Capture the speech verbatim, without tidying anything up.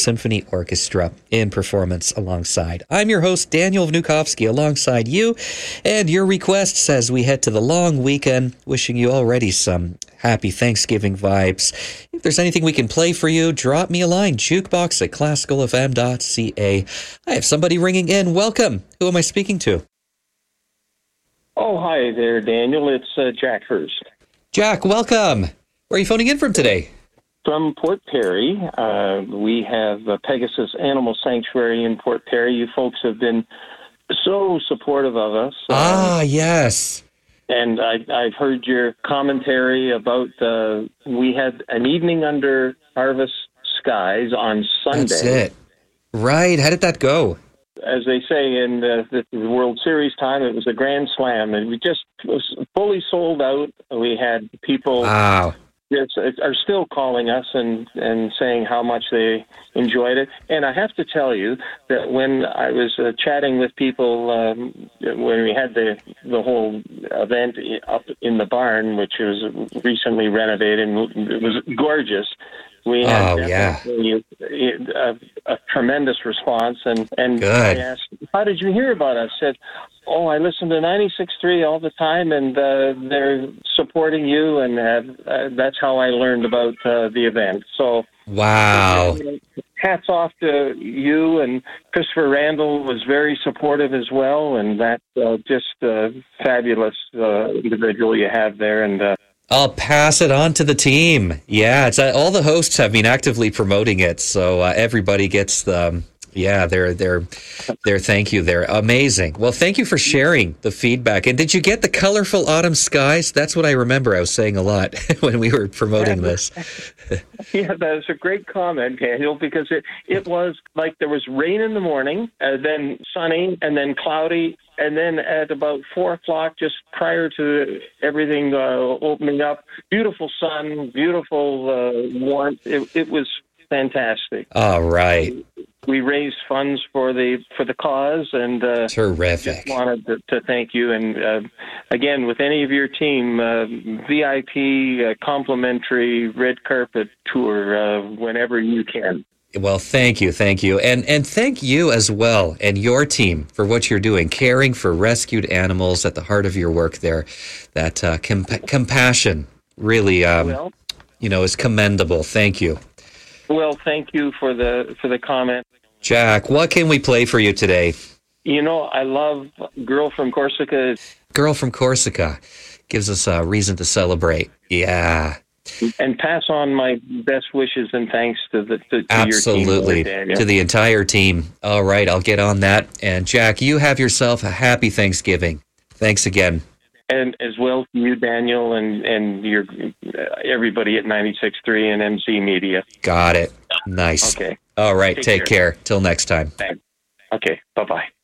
Symphony Orchestra in performance alongside. I'm your host, Daniel Vnukovsky, alongside you and your requests as we head to the long weekend, wishing you already some happy Thanksgiving vibes. If there's anything we can play for you, drop me a line, jukebox at classical f m dot c a. I have somebody ringing in. Welcome. Who am I speaking to? Oh, hi there, Daniel. It's uh, Jack Hurst. Jack, welcome. Where are you phoning in from today? From Port Perry. Uh, we have uh, Pegasus Animal Sanctuary in Port Perry. You folks have been so supportive of us. Ah, um, yes. And I, I've heard your commentary about, uh, we had an evening under harvest skies on Sunday. That's it. Right. How did that go? As they say in the, the World Series time, it was a grand slam, and we just was fully sold out. We had people wow. just are still calling us and, and saying how much they enjoyed it. And I have to tell you that when I was uh, chatting with people um, when we had the the whole event up in the barn, which was recently renovated and it was gorgeous. We had oh, yeah. a, a tremendous response, and, and Good. I asked, how did you hear about us? I said, oh, I listen to ninety-six point three all the time, and uh, they're supporting you, and uh, uh, that's how I learned about uh, the event. So, wow. Hats off to you, and Christopher Randall was very supportive as well, and that uh, just uh, fabulous uh, individual you have there, and uh, I'll pass it on to the team. Yeah, it's uh, all the hosts have been actively promoting it, so uh, everybody gets the yeah their their their thank you. They're amazing. Well, thank you for sharing the feedback. And did you get the colorful autumn skies? That's what I remember. I was saying a lot when we were promoting this. Yeah, that was a great comment, Daniel, because it it was like there was rain in the morning, uh, then sunny, and then cloudy. And then at about four o'clock, just prior to everything uh, opening up, beautiful sun, beautiful uh, warmth. It, it was fantastic. All right. We raised funds for the for the cause, and uh, terrific. Just wanted to, to thank you. And uh, again, with any of your team, uh, V I P, uh, complimentary red carpet tour uh, whenever you can. Well, thank you, thank you. And and thank you as well and your team for what you're doing, caring for rescued animals at the heart of your work there. That uh, comp- compassion really, um, well, you know, is commendable. Thank you. Well, thank you for the for the comment. Jack, what can we play for you today? You know, I love Girl from Corsica. Girl from Corsica gives us a reason to celebrate. Yeah. And pass on my best wishes and thanks to the to, to absolutely your team, Daniel. To the entire team. All right, I'll get on that. And Jack, you have yourself a happy Thanksgiving. Thanks again. And as well to you, Daniel, and and your uh, everybody at ninety-six point three and M C Media. Got it. Nice. Okay. All right. Take, take care. care. Till next time. Thanks. Okay. Bye bye.